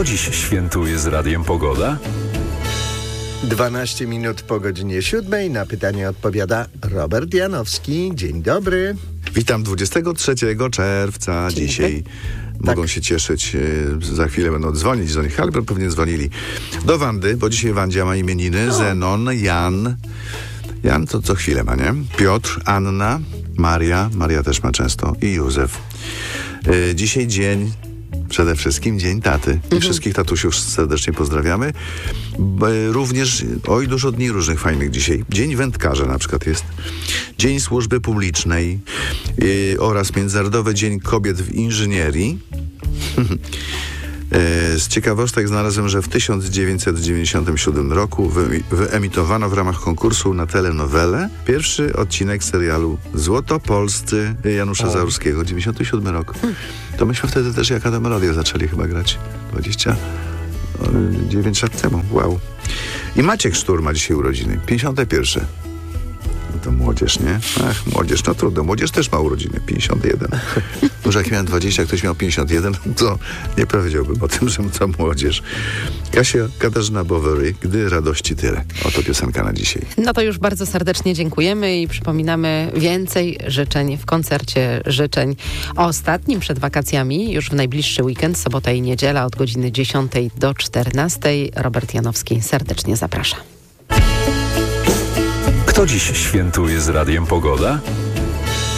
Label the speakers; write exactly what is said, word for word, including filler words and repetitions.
Speaker 1: Kto dziś świętuje z Radiem Pogoda?
Speaker 2: dwanaście minut po godzinie siódmej. Na pytanie odpowiada Robert Janowski. Dzień dobry.
Speaker 3: Witam dwudziestego trzeciego czerwca.
Speaker 2: Dzień
Speaker 3: Dzisiaj
Speaker 2: dobry.
Speaker 3: mogą
Speaker 2: Tak.
Speaker 3: się cieszyć. e, Za chwilę będą dzwonić do nich, ale pewnie dzwonili. Do Wandy, bo dzisiaj Wandzia ma imieniny. Zenon, Jan. Jan to co chwilę ma, nie? Piotr, Anna, Maria. Maria też ma często. I Józef. E, Dzisiaj dzień... Przede wszystkim Dzień Taty. I
Speaker 2: Mhm.
Speaker 3: wszystkich tatusiów serdecznie pozdrawiamy. B- Również, oj, dużo dni różnych fajnych dzisiaj. Dzień Wędkarza na przykład jest. Dzień Służby Publicznej yy, oraz Międzynarodowy Dzień Kobiet w Inżynierii. E, Z ciekawostek znalazłem, że w tysiąc dziewięćset dziewięćdziesiątym siódmym roku wy, wyemitowano w ramach konkursu na telenowelę pierwszy odcinek serialu Złotopolscy Janusza Zaorskiego, dziewięćdziesiąty siódmy rok. To myśmy wtedy też jaka melodię zaczęli chyba grać. dwadzieścia dziewięć lat temu. Wow. I Maciek Sztur ma dzisiaj urodziny. pięćdziesiąte pierwsze. No to młodzież, nie? Ach, młodzież, no trudno. Młodzież też ma urodziny. pięćdziesiąt jeden. Może jak miałem dwadzieścia, ktoś miał pięćdziesiąt jeden, to nie powiedziałbym o tym, że to młodzież. Kasia Katarzyna Bowery, Gdy radości tyle. Oto piosenka na dzisiaj.
Speaker 4: No to już bardzo serdecznie dziękujemy i przypominamy więcej życzeń w koncercie życzeń ostatnim przed wakacjami, już w najbliższy weekend, sobota i niedziela od godziny dziesiątej do czternastej. Robert Janowski serdecznie zaprasza.
Speaker 1: Kto dziś świętuje z Radiem Pogoda?